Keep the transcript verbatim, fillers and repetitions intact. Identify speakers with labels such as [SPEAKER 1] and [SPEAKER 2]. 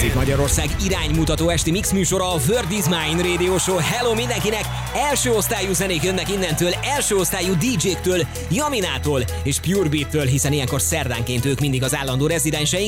[SPEAKER 1] Közép-Magyarország iránymutató esti mix műsora, a World is Mine Radio Show. Hello mindenkinek! Első osztályú zenék jönnek innentől, első osztályú dé jéktől, Jaminától és Pure Beat-től, hiszen ilyenkor szerdánként ők mindig az állandó rezidenseink.